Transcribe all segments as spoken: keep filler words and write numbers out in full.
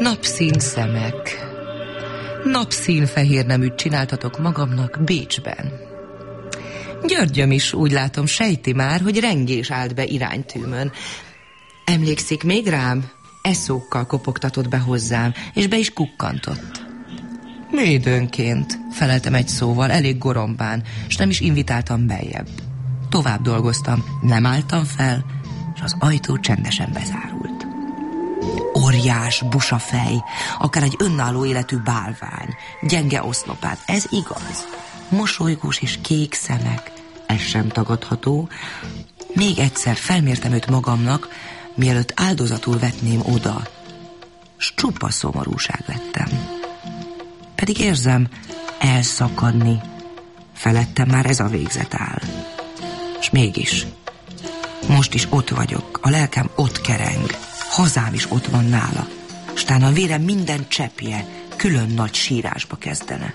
Napszín szemek. Napszín fehér neműt csináltatok magamnak Bécsben. Györgyöm is, úgy látom, sejti már, hogy rengés állt be iránytűmön. Emlékszik még rám? Eszókkal kopogtatott be hozzám, és be is kukkantott. Mi időnként, feleltem egy szóval, elég gorombán, s nem is invitáltam beljebb. Tovább dolgoztam, nem álltam fel, és az ajtó csendesen bezárult. Óriás, busa fej, akár egy önálló életű bálvány, gyenge oszlopát, ez igaz. Mosolygós és kék szemek, ez sem tagadható. Még egyszer felmértem őt magamnak, mielőtt áldozatul vetném oda, s csupa szomorúság lettem. Pedig érzem, elszakadni felettem már ez a végzet áll. S mégis, most is ott vagyok, a lelkem ott kereng, hazám is ott van nála, s tán a vérem minden cseppje külön nagy sírásba kezdene.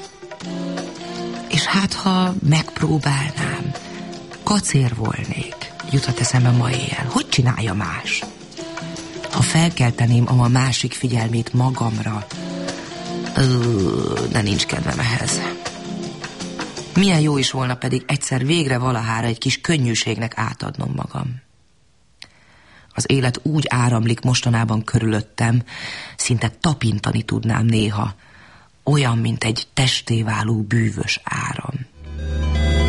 És hát, ha megpróbálnám, kacér volnék, juthat eszembe ma éjjel. Hogy csinálja más? Ha felkelteném a másik figyelmét magamra, de nincs kedvem ehhez. Milyen jó is volna pedig egyszer végre valahára egy kis könnyűségnek átadnom magam. Az élet úgy áramlik mostanában körülöttem, szinte tapintani tudnám néha, olyan, mint egy testé váló bűvös áram.